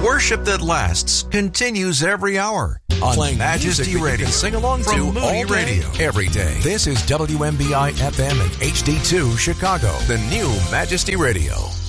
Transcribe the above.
Worship that lasts continues every hour on Playing Majesty music that you Radio. can sing along from to Moody all day, Radio. every day. This is WMBI FM and HD2 Chicago, the new Majesty Radio.